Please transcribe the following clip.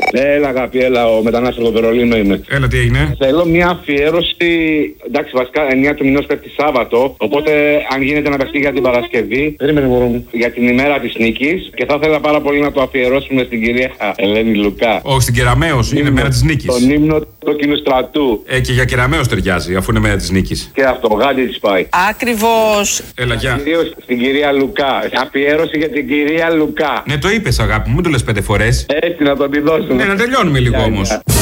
Έλα, αγάπη, έλα, ο μετανάστης από το Βερολίνο είμαι. Έλα, τι έγινε. Θέλω μια αφιέρωση. Εντάξει, βασικά 9 του μηνός πέφτει Σάββατο. Οπότε, αν γίνεται να παιχτεί για την Παρασκευή. Περίμενε, μωρό μου. Για την ημέρα της νίκης. Και θα ήθελα πάρα πολύ να το αφιερώσουμε στην κυρία Ελένη Λουκά. Όχι, στην Κεραμέως είναι μέρα της νίκης. Τον ύμνο του κοινοστρατού. Και για Κεραμέως ταιριάζει, αφού είναι μέρα της νίκης. Και αυτό, γάντι της πάει. Ακριβώς. Έλα, γεια. Κυρίως στην κυρία Λουκά. Αφιέρωση για την κυρία Λουκά. Ναι, το είπες, αγάπη μου, μην το λες 5 φορές. Έτσι, να τον τη δώσουμε. Ναι, να τελειώνουμε λίγο όμως.